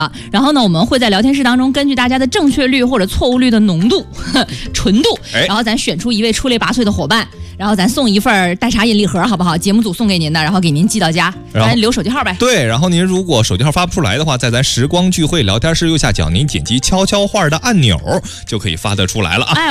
然后呢，我们会在聊天室当中根据大家的正确率或者错误率的浓度、纯度，然后咱选出一位出类拔萃的伙伴，然后咱送一份代茶饮礼盒，好不好？节目组送给您的，然后给您寄到家，咱留手机号呗。 对，然后您如果手机号发不出来的话，在咱时光聚会聊天室右下角，您点击悄悄话的按钮就可以发得出来了啊。